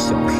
小时。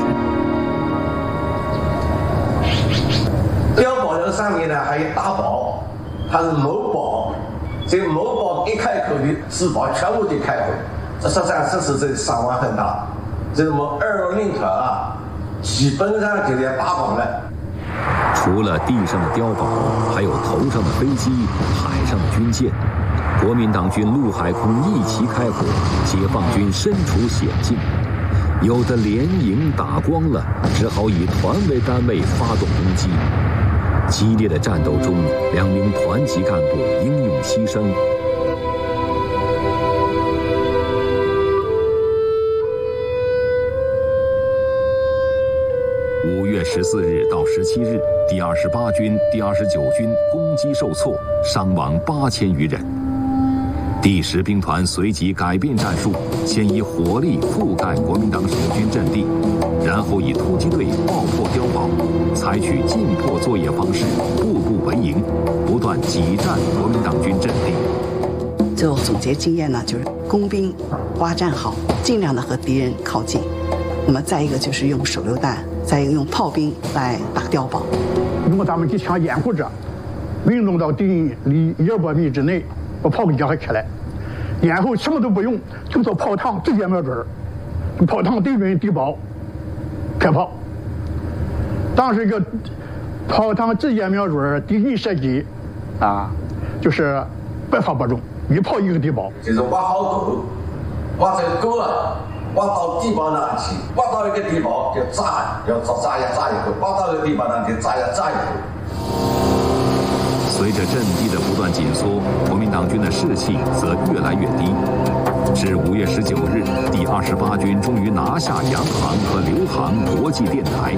碉堡的上面呢还有大堡，它是某堡，这个某堡一开口的四堡全部就开口，这实际上这是这个伤亡很大。这是我们2路领团啊，基本上就在大堡了。 除了地上的碉堡，还有头上的飞机、海上的军舰。国民党军陆海空一齐开火，解放军身处险境。有的连营打光了，只好以团为单位发动攻击。激烈的战斗中，2名团级干部英勇牺牲。5月14日到17日，第28军、第29军攻击受挫，伤亡8000余人。第10兵团随即改变战术，先以火力覆盖国民党守军阵地，然后以突击队爆破碉堡，采取进破作业方式，步步为营，不断挤占国民党军阵地。 最后总结经验呢，就是工兵挖战好，尽量的和敌人靠近。那么再一个就是用手榴弹，再一个用炮兵来打碉堡。 用咱们机枪掩护着，运动到敌人离100米之内，把炮给架开来，然后什么都不用，就从炮膛直接瞄准，炮膛对准敌堡，开炮。当时一个炮膛直接瞄准敌人射击，就是百发不中，一炮一个敌堡。 就是挖好沟，挖这个沟啊，挖到地堡那去，挖到一个地堡就炸，要炸呀炸一口，挖到一个地堡那就炸呀炸一口。 随着阵地的不断紧缩，国民党军的士气则越来越低。至5月19日，第28军终于拿下洋航和留航国际电台。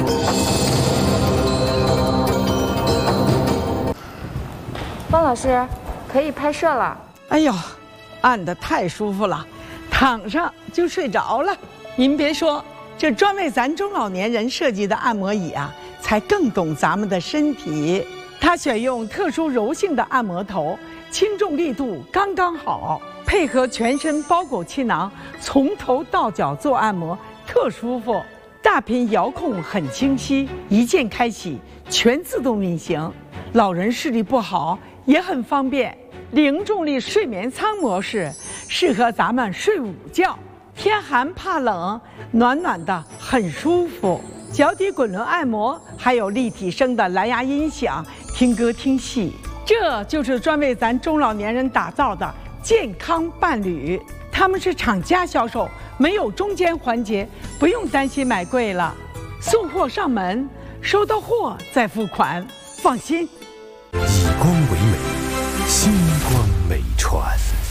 方老师，可以拍摄了。 哎呦，按得太舒服了，躺上就睡着了。您别说，这专为咱中老年人设计的按摩椅啊，才更懂咱们的身体。它选用特殊柔性的按摩头，轻重力度刚刚好，配合全身包裹气囊，从头到脚做按摩，特舒服。大屏遥控很清晰，一键开启，全自动运行。老人视力不好也很方便。零重力睡眠舱模式适合咱们睡午觉，天寒怕冷，暖暖的很舒服。脚底滚轮按摩，还有立体声的蓝牙音响，听歌听戏。这就是专为咱中老年人打造的健康伴侣。他们是厂家销售，没有中间环节，不用担心买贵了。送货上门，收到货再付款，放心。 以光为美，星光美传。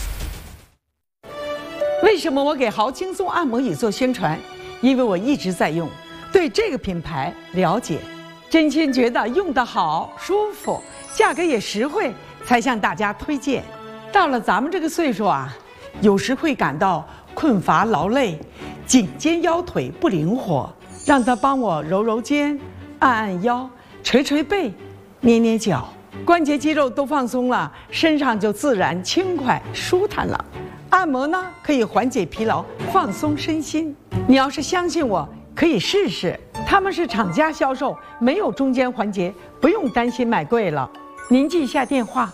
为什么我给豪轻松按摩椅做宣传？因为我一直在用，对这个品牌了解，真心觉得用得好、舒服，价格也实惠，才向大家推荐。到了咱们这个岁数啊，有时会感到困乏劳累，颈肩腰腿不灵活，让他帮我揉揉肩、按按腰、捶捶背、捏捏脚，关节肌肉都放松了，身上就自然轻快舒坦了。按摩呢，可以缓解疲劳，放松身心。你要是相信我，可以试试。他们是厂家销售，没有中间环节，不用担心买贵了。您记一下电话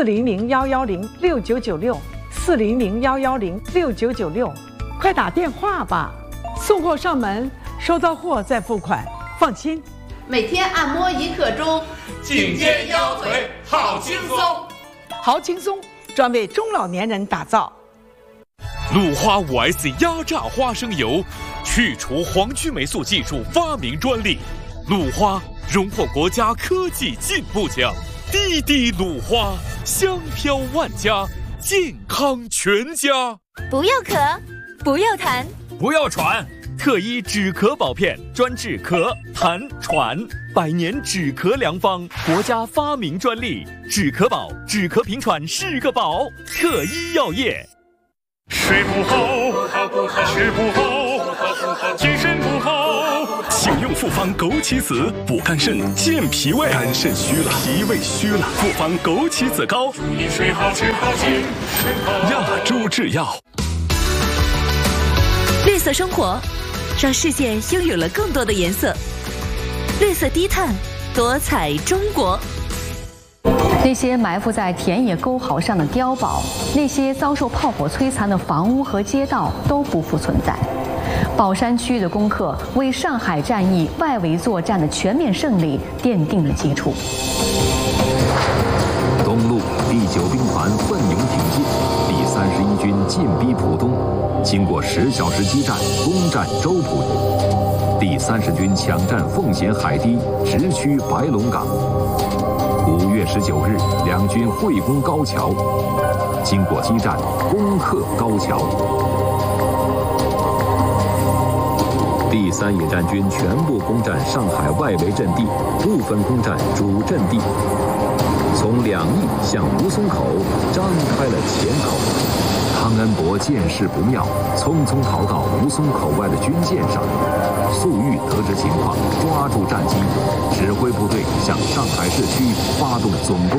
：400-110-6996，400-110-6996，快打电话吧。送货上门，收到货再付款，放心。 每天按摩1刻钟， 颈肩腰腿好轻松。 好轻松，专为中老年人打造。 鲁花5S 压榨花生油，去除黄曲霉素技术发明专利。鲁花荣获国家科技进步奖。滴滴鲁花，香飘万家，健康全家。 不要咳，不要痰， 不要喘。特一止咳宝片，专治咳、痰、喘，100年止咳良方，国家发明专利。止咳宝，止咳平喘是个宝。特一药业。 睡不好，吃不好，精神不好，请用复方枸杞子补肝肾、健脾胃。肝肾虚了，脾胃虚了，复方枸杞子膏，祝你睡好吃好精神好。亚洲制药。 绿色生活， 让世界拥有了更多的颜色。绿色低碳，多彩中国。 那些埋伏在田野沟壕上的碉堡，那些遭受炮火摧残的房屋和街道都不复存在。宝山区域的攻克为上海战役外围作战的全面胜利奠定了基础。 东路第9兵团奋勇挺进，第31军进逼浦东，经过10小时激战，攻占周浦。第30军抢占奉贤海堤，直趋白龙港。5月19日，两军会攻高桥，经过激战，攻克高桥。第3野战军全部攻占上海外围阵地，部分攻占主阵地，从两翼向吴淞口张开了前口。汤恩伯见势不妙，匆匆逃到吴淞口外的军舰上。粟裕得知情况，抓住战机，指挥部队向上海市区发动总攻。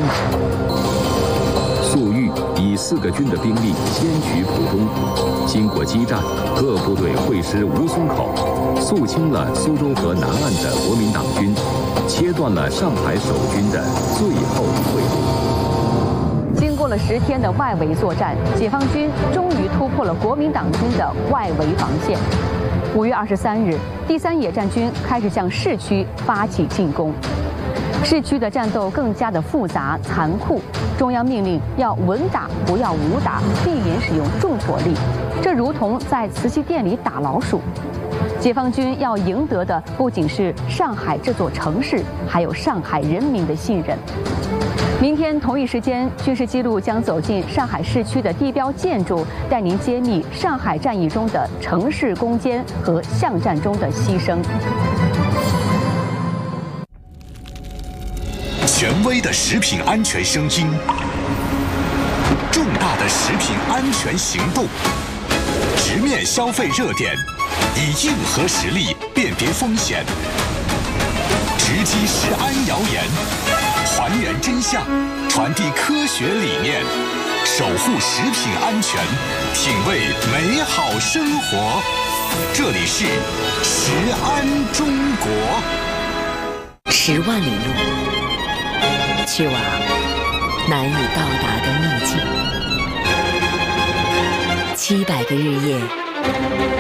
粟裕以4个军的兵力先取浦东，经过激战，各部队会师吴淞口，肃清了苏州河南岸的国民党军，切断了上海守军的最后退路。 经过了10天的外围作战，解放军终于突破了国民党军的外围防线。5月23日，第3野战军开始向市区发起进攻。市区的战斗更加的复杂残酷，中央命令要稳打不要武打，避免使用重火力，这如同在瓷器店里打老鼠。解放军要赢得的不仅是上海这座城市，还有上海人民的信任。明天同一时间，军事记录将走进上海市区的地标建筑，带您揭秘上海战役中的城市攻坚和巷战中的牺牲。 权威的食品安全声音，重大的食品安全行动，直面消费热点，以硬核实力辨别风险，直击食安谣言，还原真相，传递科学理念，守护食品安全，品味美好生活。这里是食安中国。 10万里路，去往难以到达的秘境。700个日夜，